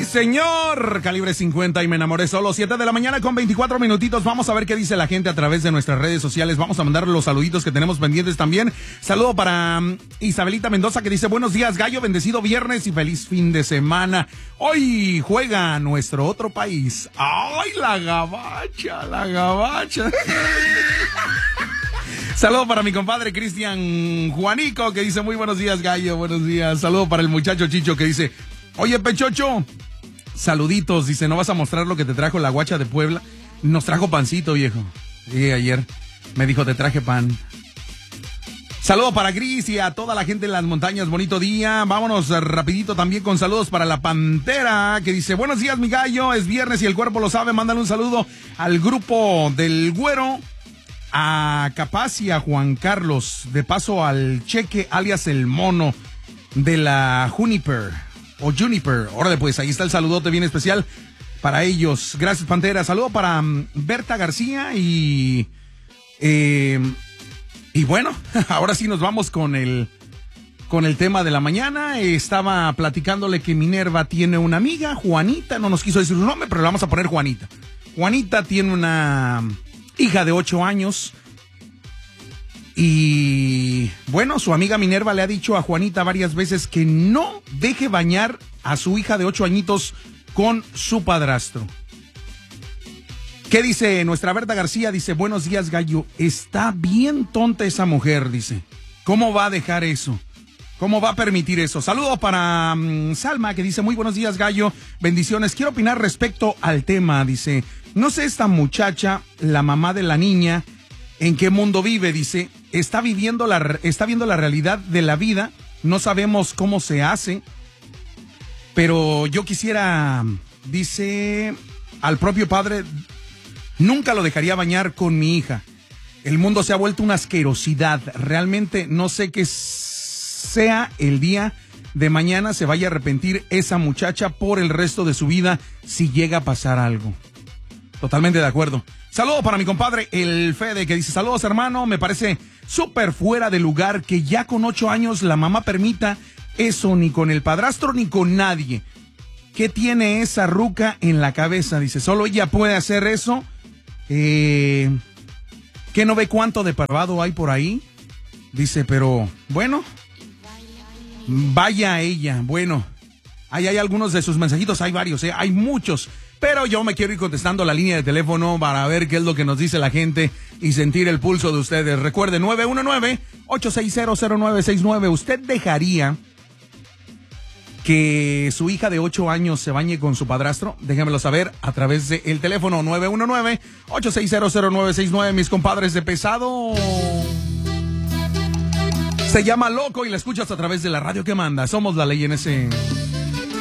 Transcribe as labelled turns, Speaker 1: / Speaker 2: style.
Speaker 1: señor, calibre 50 y me enamoré solo. 7 de la mañana con 24 minutitos. Vamos a ver qué dice la gente a través de nuestras redes sociales. Vamos a mandar los saluditos que tenemos pendientes también. Saludo para Isabelita Mendoza, que dice: buenos días, gallo, bendecido viernes y feliz fin de semana. Hoy juega nuestro otro país. ¡Ay, la gabacha, la gabacha! Saludo para mi compadre Cristian Juanico, que dice: muy buenos días, gallo, buenos días. Saludo para el muchacho Chicho, que dice: oye, Pechocho, saluditos. Dice: ¿no vas a mostrar lo que te trajo la guacha de Puebla? Nos trajo pancito, viejo. Sí, ayer me dijo: te traje pan. Saludo para Gris y a toda la gente en las montañas. Bonito día. Vámonos rapidito también con saludos para la Pantera, que dice: buenos días, mi gallo. Es viernes y el cuerpo lo sabe. Mándale un saludo al grupo del Güero, a Capaz y a Juan Carlos. De paso al Cheque, alias el Mono, de la Juniper. O Juniper. Órale, pues ahí está el saludote bien especial para ellos. Gracias, Pantera. Saludo para Berta García y bueno, ahora sí nos vamos con el tema de la mañana. Estaba platicándole que Minerva tiene una amiga, Juanita, no nos quiso decir su nombre, pero le vamos a poner Juanita. Juanita tiene una hija de 8 años. Y bueno, su amiga Minerva le ha dicho a Juanita varias veces que no deje bañar a su hija de 8 añitos con su padrastro. ¿Qué dice nuestra Berta García? Dice: buenos días, gallo. Está bien tonta esa mujer, dice. ¿Cómo va a dejar eso? ¿Cómo va a permitir eso? Saludo para Salma, que dice: muy buenos días, gallo. Bendiciones. Quiero opinar respecto al tema. Dice: no sé esta muchacha, la mamá de la niña, ¿en qué mundo vive? Dice: está viendo la realidad de la vida. No sabemos cómo se hace. Pero yo quisiera, dice, al propio padre, nunca lo dejaría bañar con mi hija. El mundo se ha vuelto una asquerosidad. Realmente no sé qué sea el día de mañana se vaya a arrepentir esa muchacha por el resto de su vida si llega a pasar algo. Totalmente de acuerdo. Saludo para mi compadre, el Fede, que dice: saludos, hermano, me parece súper fuera de lugar que ya con 8 años la mamá permita eso, ni con el padrastro ni con nadie. ¿Qué tiene esa ruca en la cabeza? Dice: solo ella puede hacer eso. ¿Qué no ve cuánto depravado hay por ahí? Dice: pero bueno, vaya ella. Bueno, ahí hay algunos de sus mensajitos, hay varios, hay muchos. Pero yo me quiero ir contestando la línea de teléfono para ver qué es lo que nos dice la gente y sentir el pulso de ustedes. Recuerde, 919-860-0969. ¿Usted dejaría que su hija de 8 años se bañe con su padrastro? Déjenmelo saber a través del teléfono 919-860-0969. Mis compadres de pesado. Se llama Loco y la escuchas a través de la radio que manda. Somos la ley en ese...